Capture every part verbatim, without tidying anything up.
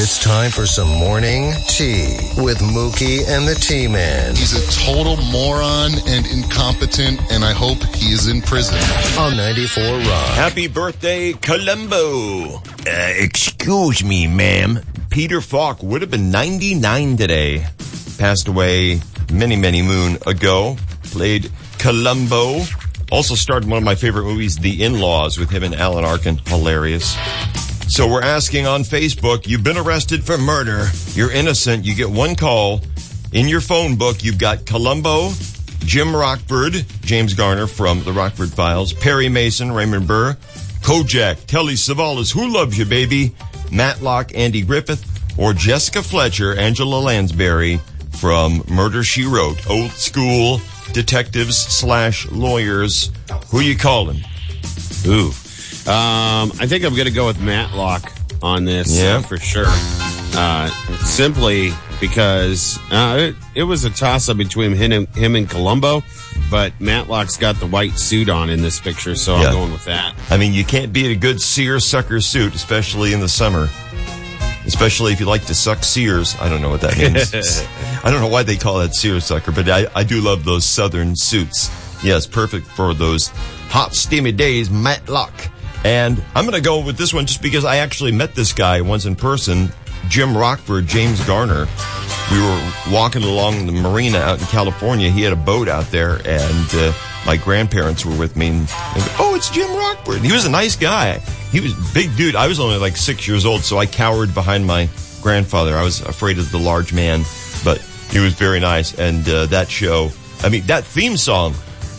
It's time for some morning tea with Mookie and the T-Man. He's a total moron and incompetent, and I hope he is in prison. On ninety-four Rock. Happy birthday, Columbo. Uh, excuse me, ma'am. Peter Falk would have been ninety-nine today. Passed away many, many moon ago. Played Columbo. Also starred in one of my favorite movies, The In-Laws, with him and Alan Arkin. Hilarious. So we're asking on Facebook, you've been arrested for murder. You're innocent. You get one call. In your phone book, you've got Columbo, Jim Rockford, James Garner from The Rockford Files, Perry Mason, Raymond Burr, Kojak, Telly Savalas, Who Loves You, Baby, Matlock, Andy Griffith, or Jessica Fletcher, Angela Lansbury from Murder, She Wrote. Old school detectives slash lawyers. Who you calling? Ooh. Um, I think I'm going to go with Matlock on this, yeah. uh, for sure. Uh, simply because uh, it, it was a toss-up between him and, him and Columbo, but Matlock's got the white suit on in this picture, so yeah. I'm going with that. I mean, you can't beat a good seersucker suit, especially in the summer. Especially if you like to suck seers. I don't know what that means. I don't know why they call that seersucker, but I, I do love those southern suits. Yes, perfect for those hot, steamy days, Matlock. And I'm going to go with this one just because I actually met this guy once in person, Jim Rockford, James Garner. We were walking along the marina out in California. He had a boat out there, and uh, my grandparents were with me. And, and, oh, it's Jim Rockford. And he was a nice guy. He was a big dude. I was only like six years old, so I cowered behind my grandfather. I was afraid of the large man, but he was very nice. And uh, that show, I mean, that theme song,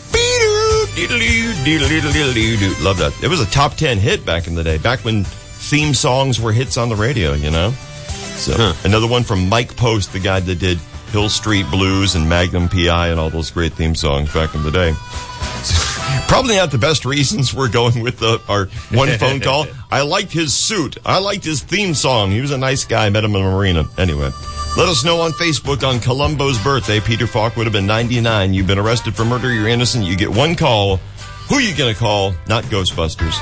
love that. It was a top ten hit back in the day, back when theme songs were hits on the radio, you know? So huh. Another one from Mike Post, the guy that did Hill Street Blues and Magnum P I and all those great theme songs back in the day. Probably not the best reasons we're going with the, our one phone call. I liked his suit. I liked his theme song. He was a nice guy. I met him in the marina. Anyway, let us know on Facebook on Columbo's birthday. Peter Falk would have been ninety-nine. You've been arrested for murder. You're innocent. You get one call. Who are you going to call? Not Ghostbusters.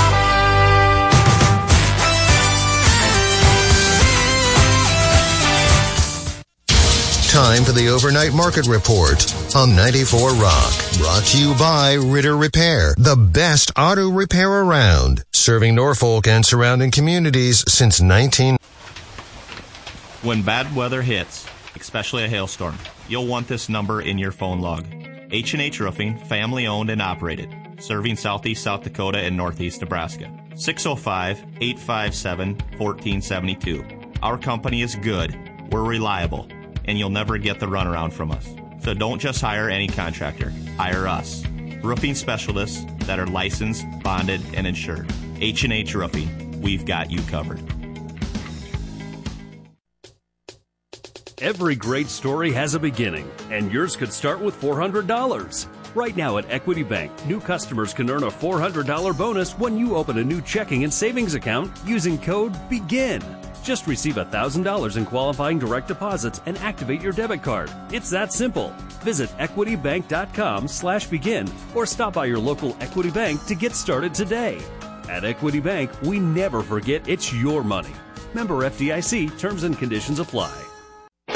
Time for the Overnight Market Report on ninety-four Rock. Brought to you by Ritter Repair, the best auto repair around. Serving Norfolk and surrounding communities since nineteen... When bad weather hits, especially a hailstorm, you'll want this number in your phone log. H and H Roofing, family owned and operated, serving southeast South Dakota and northeast Nebraska. six oh five, eight five seven, one four seven two. Our company is good, we're reliable, and you'll never get the runaround from us. So don't just hire any contractor. Hire us. Roofing specialists that are licensed, bonded, and insured. H and H Roofing. We've got you covered. Every great story has a beginning, and yours could start with four hundred dollars. Right now at Equity Bank, new customers can earn a four hundred dollars bonus when you open a new checking and savings account using code BEGIN. Just receive one thousand dollars in qualifying direct deposits and activate your debit card. It's that simple. Visit equitybank.com slash begin or stop by your local Equity Bank to get started today. At Equity Bank, we never forget it's your money. Member F D I C, terms and conditions apply.